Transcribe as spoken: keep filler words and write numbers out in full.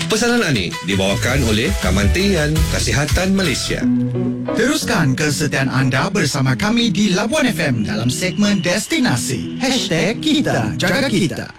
Pesanan Ani dibawakan oleh Kementerian Kesihatan Malaysia. Teruskan kesetiaan anda bersama kami di Labuan F M dalam segmen Destinasi. Hashtag Kita Jaga Kita.